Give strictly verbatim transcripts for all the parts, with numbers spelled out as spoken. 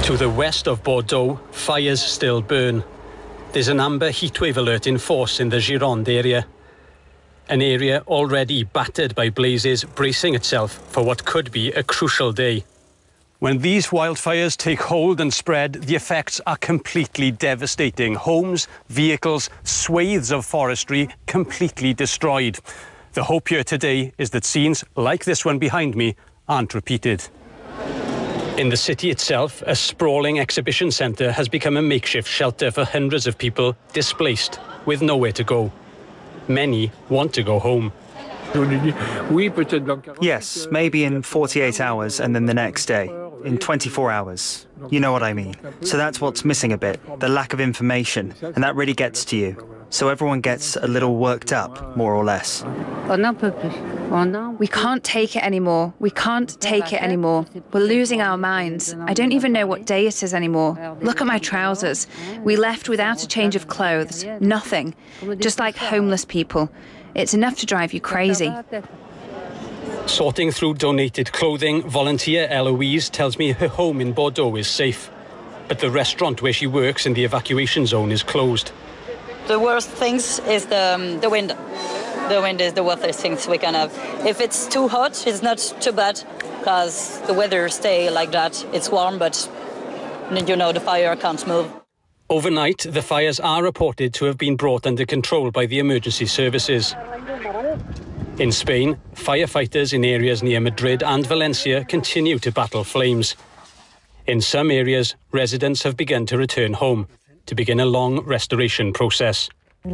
To the west of Bordeaux, fires still burn. There's an amber heatwave alert in force in the Gironde area. An area already battered by blazes, bracing itself for what could be a crucial day. When these wildfires take hold and spread, the effects are completely devastating. Homes, vehicles, swathes of forestry completely destroyed. The hope here today is that scenes like this one behind me aren't repeated. In the city itself, a sprawling exhibition centre has become a makeshift shelter for hundreds of people displaced with nowhere to go. Many want to go home. Yes, maybe in forty-eight hours and then the next day. In twenty-four hours. You know what I mean. So that's what's missing a bit, the lack of information, and that really gets to you. So everyone gets a little worked up, more or less. We can't take it anymore. We can't take it anymore. We're losing our minds. I don't even know what day it is anymore. Look at my trousers. We left without a change of clothes. Nothing. Just like homeless people. It's enough to drive you crazy. Sorting through donated clothing, volunteer Eloise tells me her home in Bordeaux is safe. But the restaurant where she works in the evacuation zone is closed. The worst things is the, um, the wind. The wind is the worst things we can have. If it's too hot, it's not too bad, because the weather stay like that. It's warm, but you know, the fire can't move. Overnight, the fires are reported to have been brought under control by the emergency services. In Spain, firefighters in areas near Madrid and Valencia continue to battle flames. In some areas, residents have begun to return home to begin a long restoration process.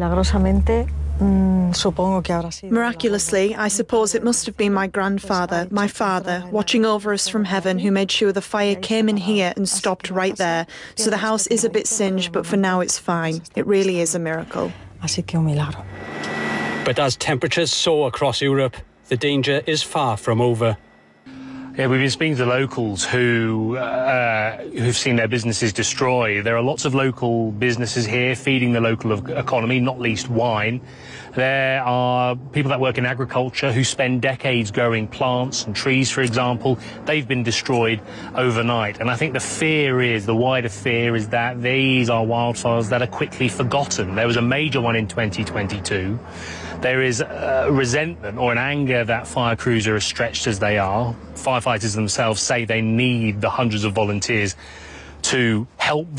Miraculously, I suppose it must have been my grandfather, my father, watching over us from heaven, who made sure the fire came in here and stopped right there. So the house is a bit singed, but for now it's fine. It really is a miracle. But as temperatures soar across Europe, the danger is far from over. Yeah, we've been speaking to locals who, uh, who've seen their businesses destroyed. There are lots of local businesses here feeding the local economy, not least wine. There are people that work in agriculture who spend decades growing plants and trees, for example. They've been destroyed overnight. And I think the fear is, the wider fear is that these are wildfires that are quickly forgotten. There was a major one in twenty twenty-two. There is a resentment or an anger that fire crews are as stretched as they are. Firefighters themselves say they need the hundreds of volunteers to help